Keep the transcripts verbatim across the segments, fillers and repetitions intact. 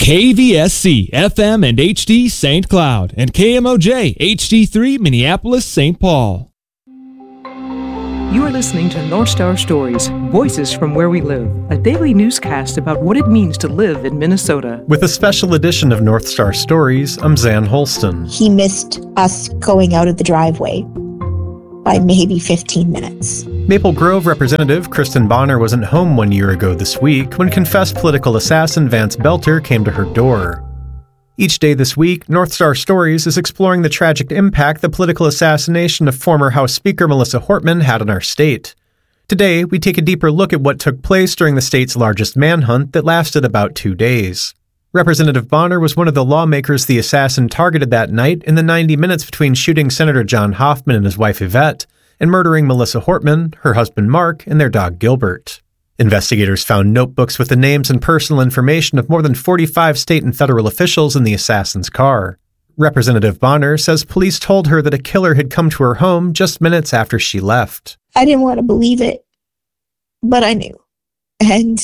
K V S C F M and H D Saint Cloud and K M O J H D three Minneapolis Saint Paul. You are listening to North Star Stories, Voices from Where We Live, a daily newscast about what it means to live in Minnesota. With a special edition of North Star Stories, I'm Zan Holston. He missed us going out of the driveway by maybe fifteen minutes. Maple Grove Representative Kristen Bonner wasn't home one year ago this week when confessed political assassin Vance Belter came to her door. Each day this week, North Star Stories is exploring the tragic impact the political assassination of former House Speaker Melissa Hortman had on our state. Today, we take a deeper look at what took place during the state's largest manhunt that lasted about two days. Representative Bonner was one of the lawmakers the assassin targeted that night in the ninety minutes between shooting Senator John Hoffman and his wife Yvette and murdering Melissa Hortman, her husband Mark, and their dog Gilbert. Investigators found notebooks with the names and personal information of more than forty-five state and federal officials in the assassin's car. Representative Bonner says police told her that a killer had come to her home just minutes after she left. I didn't want to believe it, but I knew. And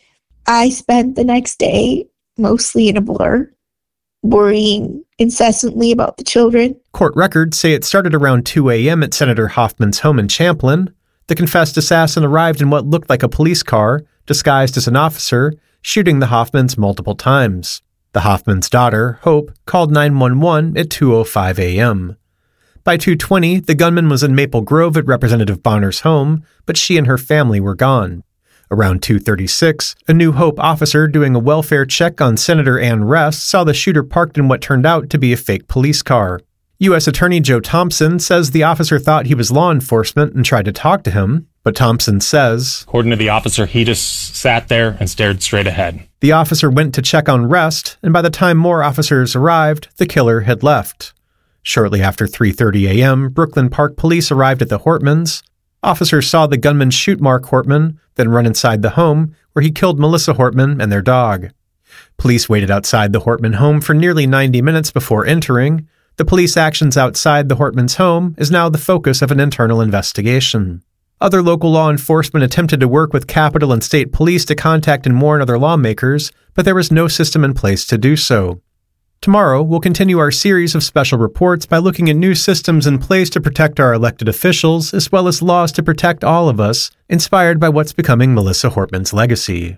I spent the next day mostly in a blur, worrying incessantly about the children. Court records say it started around two a.m. at Senator Hoffman's home in Champlin. The confessed assassin arrived in what looked like a police car, disguised as an officer, shooting the Hoffmans multiple times. The Hoffmans' daughter, Hope, called nine one one at two oh five a.m. By two twenty, the gunman was in Maple Grove at Representative Bonner's home, but she and her family were gone. Around two thirty-six, a New Hope officer doing a welfare check on Senator Ann Rest saw the shooter parked in what turned out to be a fake police car. U S Attorney Joe Thompson says the officer thought he was law enforcement and tried to talk to him, but Thompson says, according to the officer, he just sat there and stared straight ahead. The officer went to check on Rest, and by the time more officers arrived, the killer had left. Shortly after three thirty a.m., Brooklyn Park Police arrived at the Hortmans. Officers saw the gunman shoot Mark Hortman, then run inside the home, where he killed Melissa Hortman and their dog. Police waited outside the Hortman home for nearly ninety minutes before entering. The police actions outside the Hortmans' home is now the focus of an internal investigation. Other local law enforcement attempted to work with Capitol and state police to contact and warn other lawmakers, but there was no system in place to do so. Tomorrow, we'll continue our series of special reports by looking at new systems in place to protect our elected officials, as well as laws to protect all of us, inspired by what's becoming Melissa Hortman's legacy.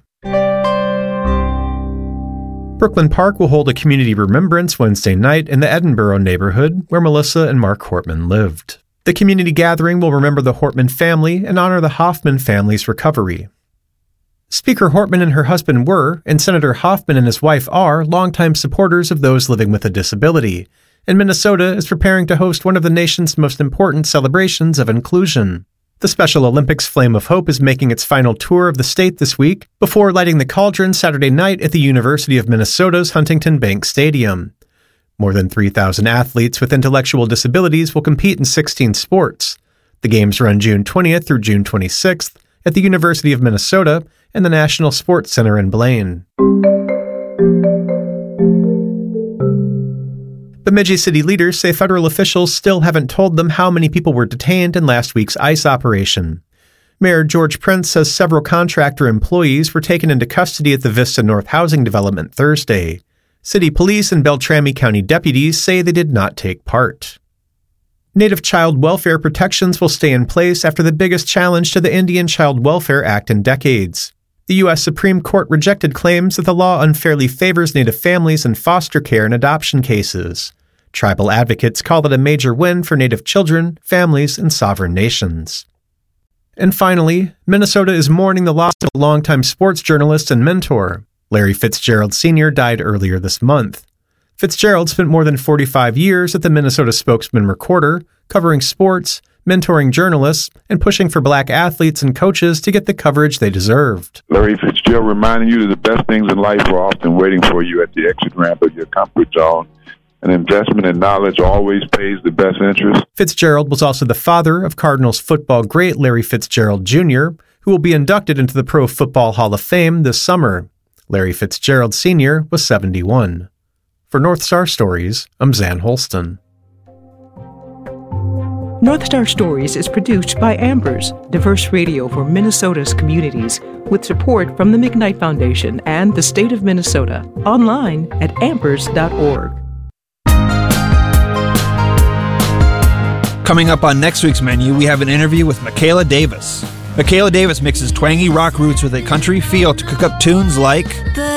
Brooklyn Park will hold a community remembrance Wednesday night in the Edinboro neighborhood where Melissa and Mark Hortman lived. The community gathering will remember the Hortman family and honor the Hoffman family's recovery. Speaker Hortman and her husband were, and Senator Hoffman and his wife are, longtime supporters of those living with a disability, and Minnesota is preparing to host one of the nation's most important celebrations of inclusion. The Special Olympics Flame of Hope is making its final tour of the state this week before lighting the cauldron Saturday night at the University of Minnesota's Huntington Bank Stadium. More than three thousand athletes with intellectual disabilities will compete in sixteen sports. The games run June twentieth through June twenty-sixth at the University of Minnesota and the National Sports Center in Blaine. Bemidji city leaders say federal officials still haven't told them how many people were detained in last week's ICE operation. Mayor George Prince says several contractor employees were taken into custody at the Vista North housing development Thursday. City police and Beltrami County deputies say they did not take part. Native child welfare protections will stay in place after the biggest challenge to the Indian Child Welfare Act in decades. The U S Supreme Court rejected claims that the law unfairly favors Native families in foster care and adoption cases. Tribal advocates call it a major win for Native children, families, and sovereign nations. And finally, Minnesota is mourning the loss of a longtime sports journalist and mentor. Larry Fitzgerald Senior died earlier this month. Fitzgerald spent more than forty-five years at the Minnesota Spokesman Recorder, covering sports, mentoring journalists, and pushing for black athletes and coaches to get the coverage they deserved. Larry Fitzgerald reminding you that the best things in life are often waiting for you at the exit ramp of your comfort zone. An investment in knowledge always pays the best interest. Fitzgerald was also the father of Cardinals football great Larry Fitzgerald Junior, who will be inducted into the Pro Football Hall of Fame this summer. Larry Fitzgerald Senior was seventy-one. For North Star Stories, I'm Zan Holston. North Star Stories is produced by Ambers, diverse radio for Minnesota's communities, with support from the McKnight Foundation and the state of Minnesota. Online at ambers dot org. Coming up on next week's menu, we have an interview with Michaela Davis. Michaela Davis mixes twangy rock roots with a country feel to cook up tunes like The